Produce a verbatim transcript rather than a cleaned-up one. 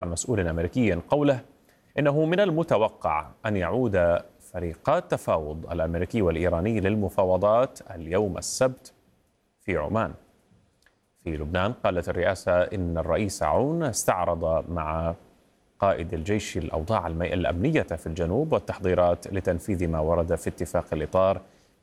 مسؤول أمريكي قوله إنه من المتوقع أن يعود فريقا التفاوض الأمريكي والإيراني للمفاوضات اليوم السبت في عمان. في لبنان قالت الرئاسة إن الرئيس عون استعرض مع قائد الجيش الأوضاع الأمنية في الجنوب والتحضيرات لتنفيذ ما ورد في اتفاق الإطار